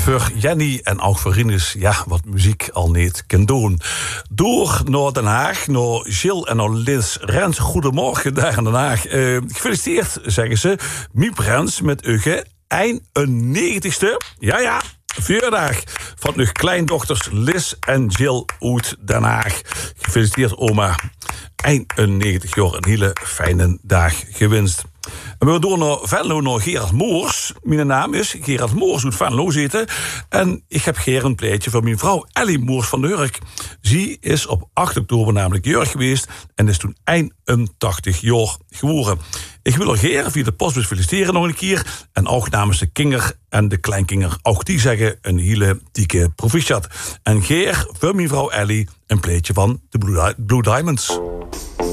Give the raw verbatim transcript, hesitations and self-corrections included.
voor Jenny en ook voor Rinus, ja, wat muziek al niet kan doen. Door naar Den Haag, naar Gilles en naar Liz Rens. Goedemorgen daar in Den Haag. Uh, gefeliciteerd, zeggen ze. Miep Rens met uw eenennegentigste. Ja, ja. Verjaardag van uw kleindochters Liz en Jill uit Den Haag. Gefeliciteerd, oma. eenennegentig jaar, een hele fijne dag gewenst. En we door naar Venlo, naar Gerard Moors. Mijn naam is Gerard Moors, uit Venlo zitten. En ik heb Gerard een pleitje van mijn vrouw Ellie Moors van de Hurk. Zij is op acht oktober namelijk jeugd geweest en is toen eenentachtig jaar geworden. Ik wil er Gerard via de postbus feliciteren nog een keer. En ook namens de kinger en de kleinkinger, ook die zeggen een hele dikke proficiat. En Gerard, voor mijn vrouw Ellie, een pleitje van de Blue, Blue Diamonds.